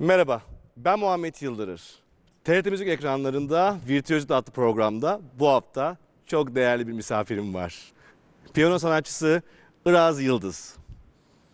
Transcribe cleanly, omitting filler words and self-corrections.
Merhaba, ben Muhammed Yıldırır. TRT Müzik ekranlarında Virtüözite adlı programda bu hafta çok değerli bir misafirim var. Piyano sanatçısı Iraz Yıldız.